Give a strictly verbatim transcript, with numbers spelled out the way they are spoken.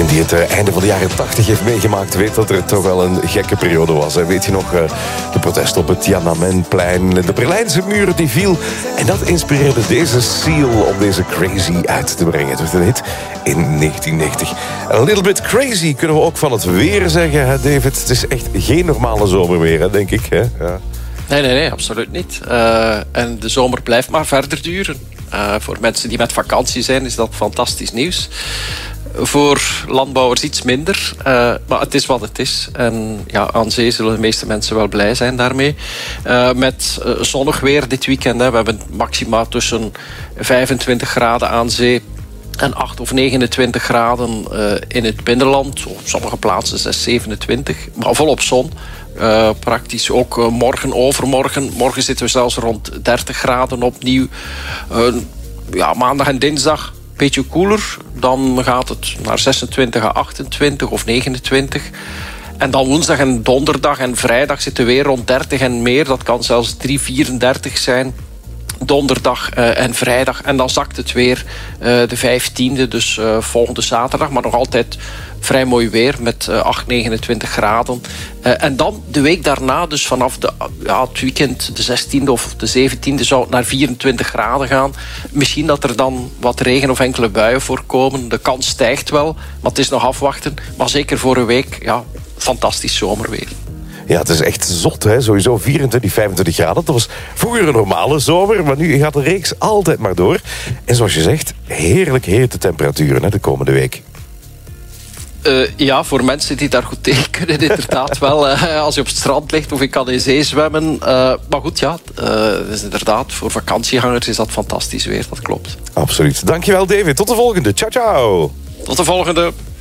Iedereen die het uh, einde van de jaren tachtig heeft meegemaakt weet dat er toch wel een gekke periode was. Hè. Weet je nog, uh, de protest op het Tiananmenplein, de Berlijnse muur die viel. En dat inspireerde deze Seal om deze Crazy uit te brengen. Het werd een hit in negentien negentig. A little bit crazy kunnen we ook van het weer zeggen, hè, David. Het is echt geen normale zomer meer, hè, denk ik. Hè? Ja. Nee, nee, nee, absoluut niet. Uh, en de zomer blijft maar verder duren. Uh, voor mensen die met vakantie zijn is dat fantastisch nieuws. Voor landbouwers iets minder, uh, maar het is wat het is. En ja, aan zee zullen de meeste mensen wel blij zijn daarmee. Uh, met uh, zonnig weer dit weekend. Hè. We hebben maxima tussen vijfentwintig graden aan zee en acht of negenentwintig graden uh, in het binnenland. Op sommige plaatsen zes, zevenentwintig, maar volop zon. Uh, praktisch ook uh, morgen, overmorgen. Morgen zitten we zelfs rond dertig graden opnieuw. Uh, ja, maandag en dinsdag een beetje koeler. Dan gaat het naar zesentwintig à achtentwintig of negenentwintig. En dan woensdag en donderdag en vrijdag zitten we weer rond dertig en meer. Dat kan zelfs drie, vierendertig zijn. Donderdag uh, en vrijdag. En dan zakt het weer uh, de vijftiende, dus uh, volgende zaterdag. Maar nog altijd vrij mooi weer met uh, acht, negenentwintig graden. Uh, en dan de week daarna, dus vanaf de, ja, het weekend, de zestiende of de zeventiende, zou het naar vierentwintig graden gaan. Misschien dat er dan wat regen of enkele buien voorkomen. De kans stijgt wel, maar het is nog afwachten. Maar zeker voor een week, ja, fantastisch zomerweer. Ja, het is echt zot, hè? Sowieso vierentwintig, vijfentwintig graden. Dat was vroeger een normale zomer, maar nu gaat de reeks altijd maar door. En zoals je zegt, heerlijk hete temperaturen, hè, de komende week. Uh, ja, voor mensen die daar goed tegen kunnen, inderdaad wel. Uh, als je op het strand ligt of je kan in zee zwemmen. Uh, maar goed, ja, uh, dus inderdaad, voor vakantiegangers is dat fantastisch weer, dat klopt. Absoluut. Dankjewel, David. Tot de volgende. Ciao, ciao. Tot de volgende.